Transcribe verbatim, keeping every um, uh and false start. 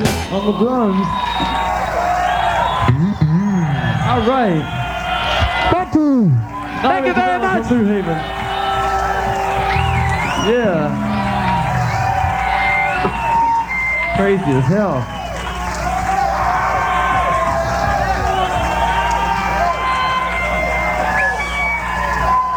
on the drums. All right. Thank you. Thank you very much. Blue Haven. Yeah. Crazy as hell.